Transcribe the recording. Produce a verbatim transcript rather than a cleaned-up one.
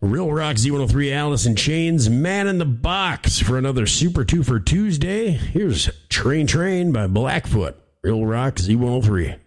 Real Rock Z one oh three, Alice in Chains, Man in the Box for another Super Two for Tuesday. Here's Train Train by Blackfoot. Real Rock Z one oh three.